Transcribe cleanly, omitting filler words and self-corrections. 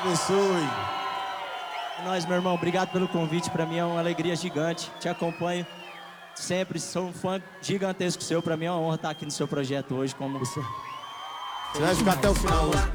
abençoe. É nóis, meu irmão. Obrigado pelo convite. Pra mim é uma alegria gigante. Te acompanho sempre. Sou um fã gigantesco seu. Pra mim é uma honra estar aqui no seu projeto hoje. Como Você vai ficar até o final hoje.